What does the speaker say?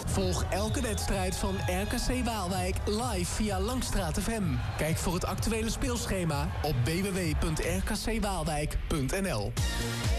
Volg elke wedstrijd van RKC Waalwijk live via Langstraat FM. Kijk voor het actuele speelschema op www.rkcwaalwijk.nl.